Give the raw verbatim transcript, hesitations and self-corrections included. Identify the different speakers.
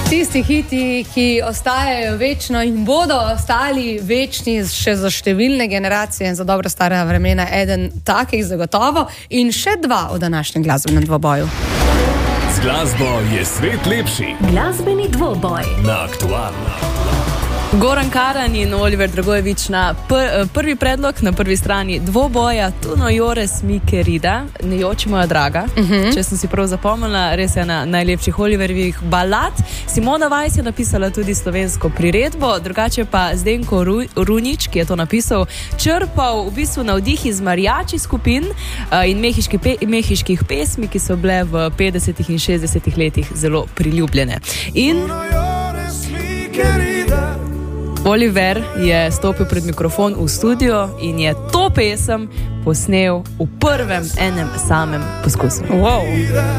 Speaker 1: Tisti hiti, ki ostajajo večno in bodo ostali večni še za številne generacije in za dobro stara vremena, eden takih zagotovo in še dva v današnjem glasbenem dvoboju.
Speaker 2: Z glasbo je svet lepši.
Speaker 3: Glasbeni dvoboj
Speaker 2: Na Aktualno.
Speaker 4: Goran Karan in Oliver Dragojevič na pr prvi predlog, na prvi strani dvoboja, Tuno Jores mi querida, ne joči moja draga, uh -huh. če sem si prav zapomnila, res je ena najlepših Oliverjevih balad. Simona Weiss je napisala tudi slovensko priredbo, drugače pa Zdenko Ru Runič, ki je to napisal, črpal v bistvu navdih iz mariači skupin uh, in mehiški pe mehiških pesmi, ki so bile v petdesetih in šestdesetih letih zelo priljubljene. In Oliver je stopil pred mikrofon v studio in je to pesem posnel v prvem enem samem poskusu.
Speaker 1: Wow.